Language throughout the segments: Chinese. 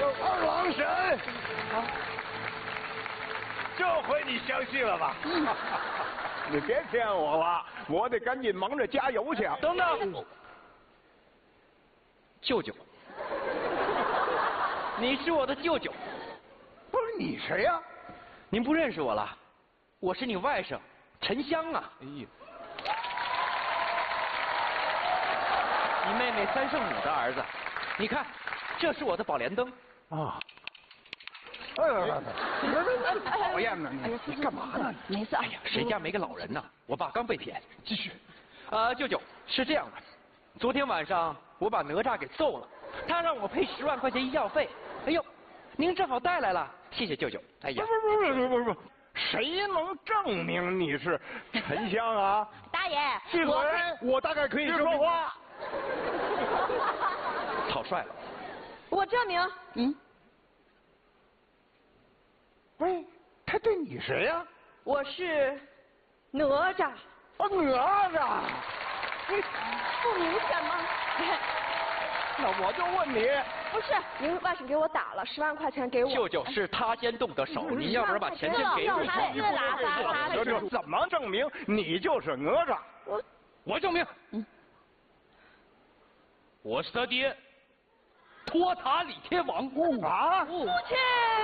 二郎神，这回你相信了吧？你别骗我了，我得赶紧忙着加油去。 等等，舅舅，你是我的舅舅。 不是你谁呀？ 您不认识我了？我是你外甥沉香啊。 哎呀， 你妹妹三圣母的儿子。你看，这是我的宝莲灯。 啊。哎呀，讨厌呢！你干嘛呢？ 没事。 哎呀，谁家没个老人呢？我爸刚被骗。 继续。 舅舅，是这样的，昨天晚上我把哪吒给揍了，他让我赔10万块钱医药费。哎呦，您正好带来了，谢谢舅舅。哎呀， 不，谁能证明你是沉香啊？ 大爷， 闭嘴！我大概可以说话。 草率了。 我证明， 喂，他对你谁呀？ 我是哪吒。 哪吒，你不明显吗？ 那我就问你， 不是，您外甥给我打了10万块钱给我。 舅舅是他先动的手，您要不然把钱先给我。 这怎么证明你就是哪吒？ 我证明，我是他爹，托塔李天王。 啊！ 父亲。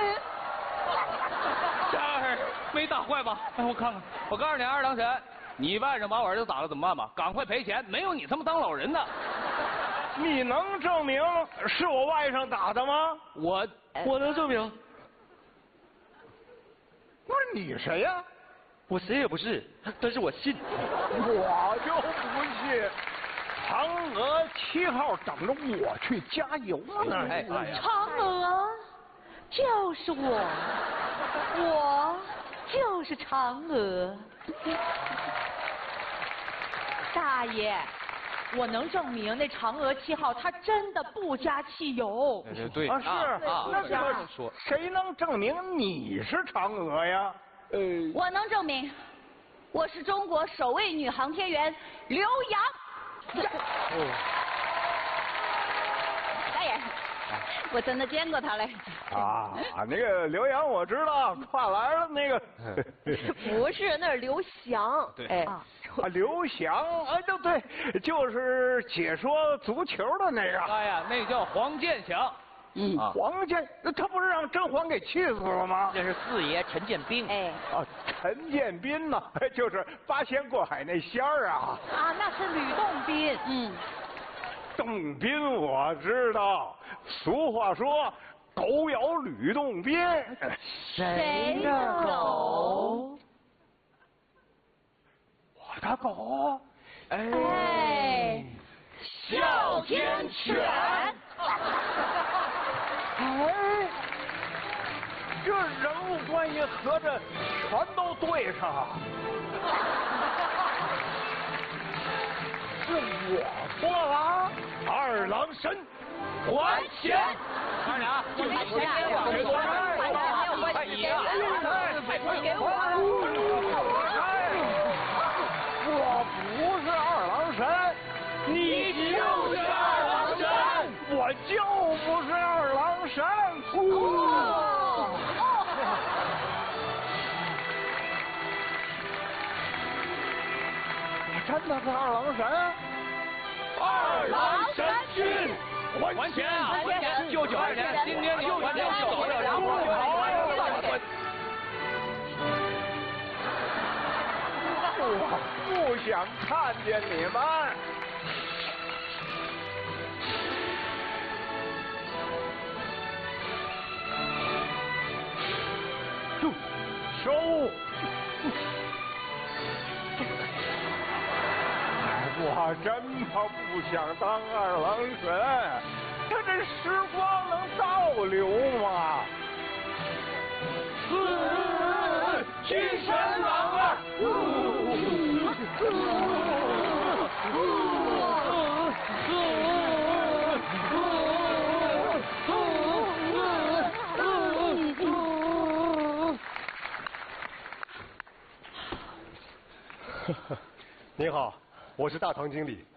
这儿没打坏吧？哎，我看看。我告诉你，二郎神，你外甥把我儿子打了怎么办吧？赶快赔钱，没有你他妈当老人的。 你能证明是我外甥打的吗？ 我能证明。 不是你谁呀？ 我谁也不是，但是我信。 我就不信，嫦娥7号等着我去加油呢。 嫦娥就是我，我就是嫦娥。大爷，我能证明那嫦娥7号它真的不加汽油。 对啊，是那怎么说？谁能证明你是嫦娥呀？ 我能证明，我是中国首位女航天员刘洋。大爷，我真的见过她嘞。 啊，那个刘洋我知道，快来了那个。 不是，那是刘翔。 对。 刘翔，哎，对，就是解说足球的那个。 哎呀，那叫黄健翔。 黄健，他不是让甄嬛给气死了吗？ 这是四爷陈建斌。 哎。 陈建斌呢，就是八仙过海那仙儿啊。 啊，那是吕洞宾。 洞宾我知道，俗话说狗咬吕洞宾。 谁的狗？ 我的狗。 哎，哮天犬。 哎，这人物关系合着全都对上了。是我错了，二郎神还钱！ 看着啊， 我没钱，没有关系，给我。 我不是二郎神， 你就是二郎神， 我就不是二郎神。我真的是二郎神。 二郎神君，还钱啊！还钱！舅舅还钱！今天你还钱，就走了，然后我不想看见你们。收。我真的不想当二郎神，他这时光能倒流吗？ 去神王啊！ 你好，我是大堂经理。